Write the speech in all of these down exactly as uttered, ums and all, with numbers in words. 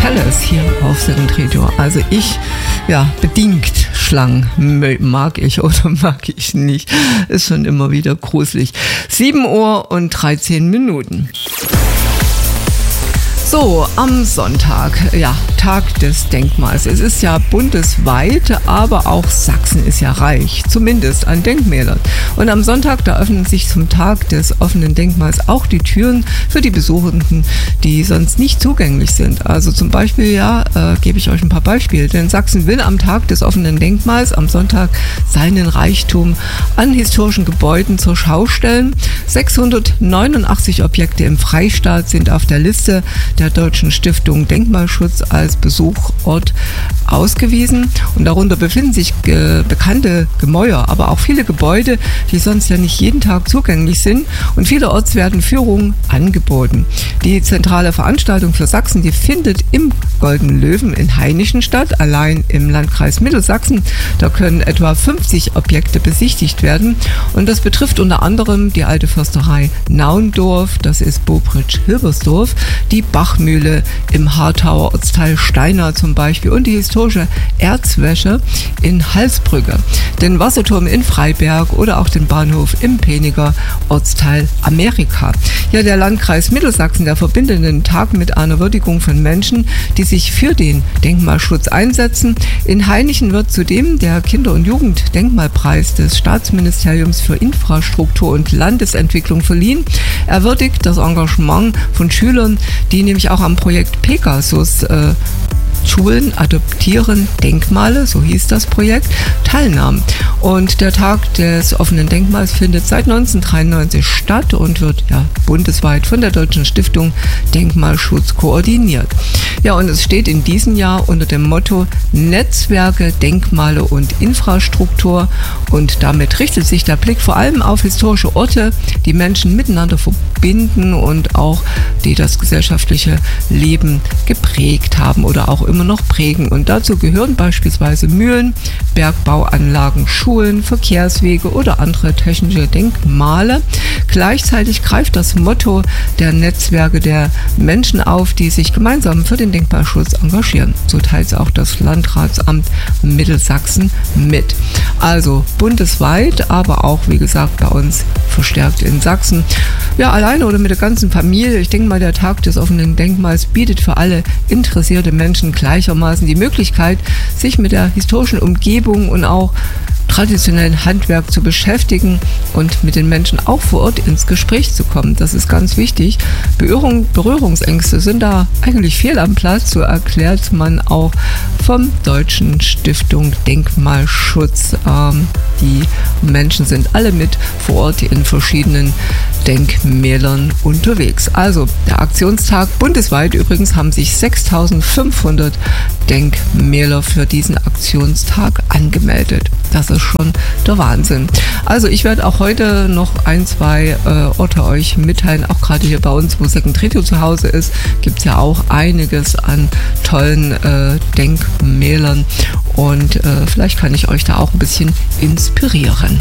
alles hier auf Second Radio. Also ich, ja, bedingt Schlangen mag ich oder mag ich nicht. Ist schon immer wieder gruselig. sieben Uhr und dreizehn Minuten. So, am Sonntag, ja, Tag des Denkmals. Es ist ja bundesweit, aber auch Sachsen ist ja reich, zumindest an Denkmälern. Und am Sonntag, da öffnen sich zum Tag des offenen Denkmals auch die Türen für die Besuchenden, die sonst nicht zugänglich sind. Also zum Beispiel, ja, äh, gebe ich euch ein paar Beispiele. Denn Sachsen will am Tag des offenen Denkmals am Sonntag seinen Reichtum an historischen Gebäuden zur Schau stellen. sechshundertneunundachtzig Objekte im Freistaat sind auf der Liste der Deutschen Stiftung Denkmalschutz als Besuchsort ausgewiesen. Und darunter befinden sich äh, bekannte Gemäuer, aber auch viele Gebäude, die sonst ja nicht jeden Tag zugänglich sind. Und vielerorts werden Führungen angeboten. Die zentrale Veranstaltung für Sachsen, die findet im Goldenen Löwen in Hainichen statt, allein im Landkreis Mittelsachsen. Da können etwa fünfzig Objekte besichtigt werden. Und das betrifft unter anderem die alte Försterei Naundorf, das ist Bobritsch-Hilbersdorf, die Bachmühle im Harthauer Ortsteil Steinau zum Beispiel und die historische Erzwäsche in Halsbrücke, den Wasserturm in Freiberg oder auch den Bahnhof im Peniger Ortsteil Amerika. Ja, der Landkreis Mittelsachsen, der verbindet den Tag mit einer Würdigung von Menschen, die sich für den Denkmalschutz einsetzen. In Hainichen wird zudem der Kinder- und Jugenddenkmalpreis des Staatsministeriums für Infrastruktur und Landesentwicklung verliehen. Er würdigt das Engagement von Schülern, die nämlich auch am Projekt Pegasus äh, Schulen adoptieren Denkmale, so hieß das Projekt, teilnahmen. Und der Tag des offenen Denkmals findet seit neunzehnhundertdreiundneunzig statt und wird ja bundesweit von der Deutschen Stiftung Denkmalschutz koordiniert. Ja, und es steht in diesem Jahr unter dem Motto Netzwerke, Denkmale und Infrastruktur. Und damit richtet sich der Blick vor allem auf historische Orte, die Menschen miteinander verbinden und auch die das gesellschaftliche Leben geprägt haben oder auch immer noch prägen. Und dazu gehören beispielsweise Mühlen, Bergbauanlagen, Schulen, Verkehrswege oder andere technische Denkmale. Gleichzeitig greift das Motto der Netzwerke der Menschen auf, die sich gemeinsam für den Denkmalschutz engagieren. So teilt es auch das Landratsamt Mittelsachsen mit. Also bundesweit, aber auch, wie gesagt, bei uns verstärkt in Sachsen. Ja, alleine oder mit der ganzen Familie. Ich denke mal, der Tag des offenen Denkmals bietet für alle interessierte Menschen gleichermaßen die Möglichkeit, sich mit der historischen Umgebung und auch traditionellen Handwerk zu beschäftigen und mit den Menschen auch vor Ort ins Gespräch zu kommen. Das ist ganz wichtig. Berührung, Berührungsängste sind da eigentlich fehl am Platz, so erklärt man auch vom Deutschen Stiftung Denkmalschutz. Ähm, die Menschen sind alle mit vor Ort in verschiedenen Denkmälern unterwegs. Also der Aktionstag bundesweit übrigens haben sich sechstausendfünfhundert Denkmäler für diesen Aktionstag angemeldet. Das ist schon der Wahnsinn. Also ich werde auch heute noch ein, zwei äh, Orte euch mitteilen, auch gerade hier bei uns, wo Second Radio zu Hause ist, gibt es ja auch einiges an tollen äh, Denkmälern und äh, vielleicht kann ich euch da auch ein bisschen inspirieren.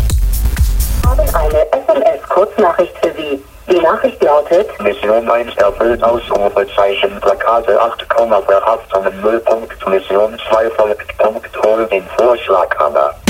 Wir haben eine S M S-Kurznachricht für Sie. Die Nachricht lautet: Mission eins erfüllt, Ausrufezeichen, Plakate acht, Verhaftungen null. Mission zwei folgt, Punkt, hol den Vorschlaghammer.